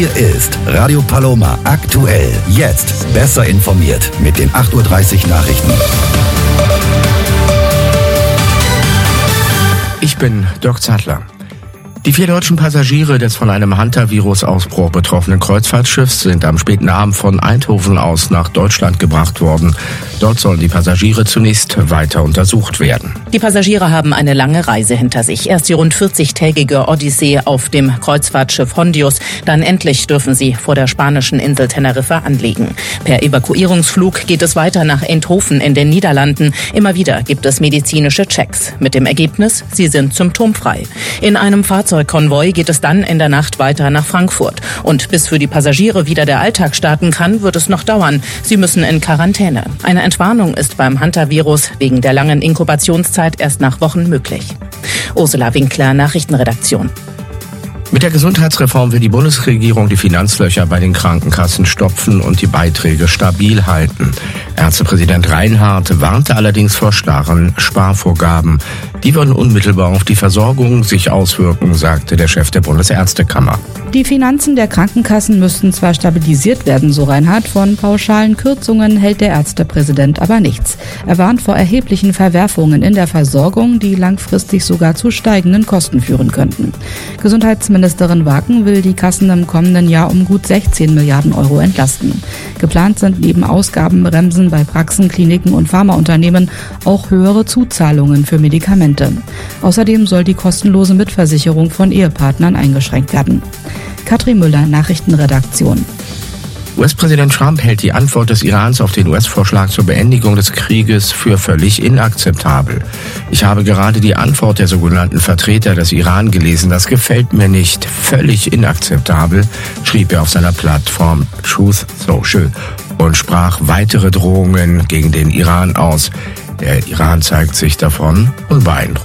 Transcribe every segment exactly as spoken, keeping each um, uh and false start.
Hier ist Radio Paloma aktuell. Jetzt besser informiert mit den acht Uhr dreißig Nachrichten. Ich bin Dirk Zadler. Die vier deutschen Passagiere des von einem Hunter-Virus-Ausbruch betroffenen Kreuzfahrtschiffs sind am späten Abend von Eindhoven aus nach Deutschland gebracht worden. Dort sollen die Passagiere zunächst weiter untersucht werden. Die Passagiere haben eine lange Reise hinter sich. Erst die rund vierzigtägige Odyssee auf dem Kreuzfahrtschiff Hondius. Dann endlich dürfen sie vor der spanischen Insel Teneriffa anlegen. Per Evakuierungsflug geht es weiter nach Eindhoven in den Niederlanden. Immer wieder gibt es medizinische Checks. Mit dem Ergebnis, sie sind symptomfrei. In einem Fahrzeugkonvoi geht es dann in der Nacht weiter nach Frankfurt. Und bis für die Passagiere wieder der Alltag starten kann, wird es noch dauern. Sie müssen in Quarantäne. Eine Entwarnung ist beim Hunter-Virus wegen der langen Inkubationszeit erst nach Wochen möglich. Ursula Winkler, Nachrichtenredaktion. Mit der Gesundheitsreform will die Bundesregierung die Finanzlöcher bei den Krankenkassen stopfen und die Beiträge stabil halten. Ärztepräsident Reinhardt warnte allerdings vor starren Sparvorgaben. Die würden unmittelbar auf die Versorgung sich auswirken, sagte der Chef der Bundesärztekammer. Die Finanzen der Krankenkassen müssten zwar stabilisiert werden, so Reinhardt, von pauschalen Kürzungen hält der Ärztepräsident aber nichts. Er warnt vor erheblichen Verwerfungen in der Versorgung, die langfristig sogar zu steigenden Kosten führen könnten. Gesundheitsministerin Waken will die Kassen im kommenden Jahr um gut sechzehn Milliarden Euro entlasten. Geplant sind neben Ausgabenbremsen bei Praxen, Kliniken und Pharmaunternehmen auch höhere Zuzahlungen für Medikamente. Außerdem soll die kostenlose Mitversicherung von Ehepartnern eingeschränkt werden. Katrin Müller, Nachrichtenredaktion. U S-Präsident Trump hält die Antwort des Irans auf den U S-Vorschlag zur Beendigung des Krieges für völlig inakzeptabel. Ich habe gerade die Antwort der sogenannten Vertreter des Iran gelesen. Das gefällt mir nicht. Völlig inakzeptabel, schrieb er auf seiner Plattform Truth Social und sprach weitere Drohungen gegen den Iran aus. Der Iran zeigt sich davon unbeeindruckt.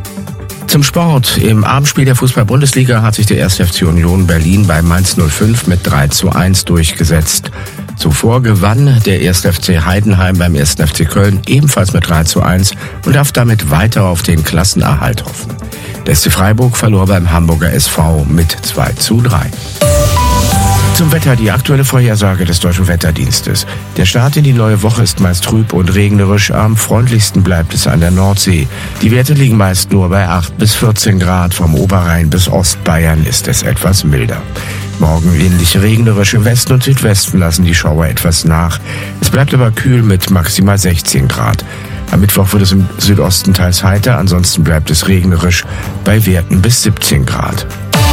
Zum Sport. Im Abendspiel der Fußball-Bundesliga hat sich der erste F C Union Berlin bei Mainz null fünf mit drei zu eins durchgesetzt. Zuvor gewann der erste F C Heidenheim beim ersten F C Köln ebenfalls mit drei zu eins und darf damit weiter auf den Klassenerhalt hoffen. Der S C Freiburg verlor beim Hamburger S V mit zwei zu drei. Zum Wetter die aktuelle Vorhersage des Deutschen Wetterdienstes. Der Start in die neue Woche ist meist trüb und regnerisch. Am freundlichsten bleibt es an der Nordsee. Die Werte liegen meist nur bei acht bis vierzehn Grad. Vom Oberrhein bis Ostbayern ist es etwas milder. Morgen ähnlich regnerisch. Im Westen und Südwesten lassen die Schauer etwas nach. Es bleibt aber kühl mit maximal sechzehn Grad. Am Mittwoch wird es im Südosten teils heiter. Ansonsten bleibt es regnerisch bei Werten bis siebzehn Grad.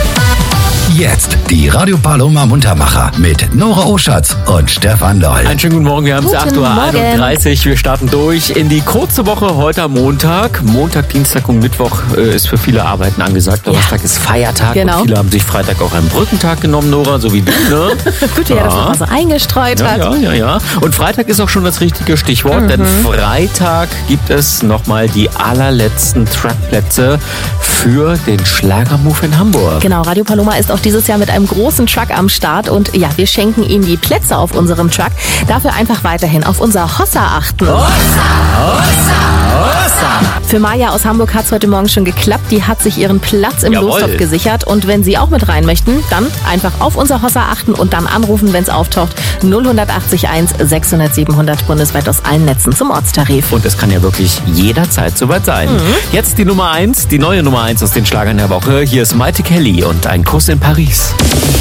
Jetzt die Radio Paloma Muntermacher mit Nora Oschatz und Stefan Doll. Einen schönen guten Morgen, wir haben es acht Uhr einunddreißig. Wir starten durch in die kurze Woche heute am Montag. Montag, Dienstag und Mittwoch äh, ist für viele Arbeiten angesagt. Donnerstag ja. ist Feiertag genau. und viele haben sich Freitag auch einen Brückentag genommen, Nora, so wie du, ne? Gut, wie ja. er das nochmal so eingestreut ja, hat. Ja, ja, ja. Und Freitag ist auch schon das richtige Stichwort, mhm. denn Freitag gibt es nochmal die allerletzten Truckplätze für den Schlagermove in Hamburg. Genau, Radio Paloma ist auch dieses Jahr mit einem großen Truck am Start und ja, wir schenken Ihnen die Plätze auf unserem Truck. Dafür einfach weiterhin auf unser Hossa achten. Hossa, Hossa, Hossa. Für Maja aus Hamburg hat es heute Morgen schon geklappt. Die hat sich ihren Platz im Jawohl. Lostopf gesichert. Und wenn Sie auch mit rein möchten, dann einfach auf unser Hossa achten und dann anrufen, wenn es auftaucht. null acht eins sechshundert siebenhundert bundesweit aus allen Netzen zum Ortstarif. Und es kann ja wirklich jederzeit soweit sein. Mhm. Jetzt die Nummer eins, die neue Nummer eins aus den Schlagern der Woche. Hier ist Maite Kelly und ein Kuss in Paris.